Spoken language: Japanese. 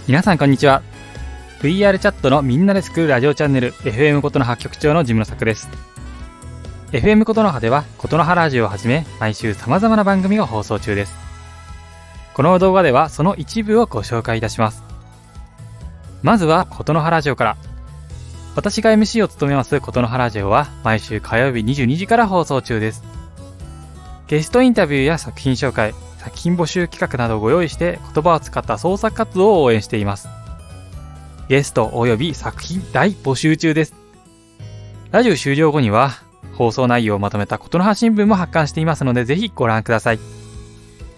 皆さんこんにちは。 VR チャットのみんなで作るラジオチャンネル FM ことの葉局長のジムの作です。 FM ことの葉ではことの葉ラジオをはじめ毎週様々な番組が放送中です。この動画ではその一部をご紹介いたします。まずはことの葉ラジオから。私が MC を務めますことの葉ラジオは毎週火曜日22時から放送中です。ゲストインタビューや作品紹介、作品募集企画などをご用意して言葉を使った創作活動を応援しています。ゲスト及び作品大募集中です。ラジオ終了後には放送内容をまとめたことの葉新聞も発刊していますので、ぜひご覧ください。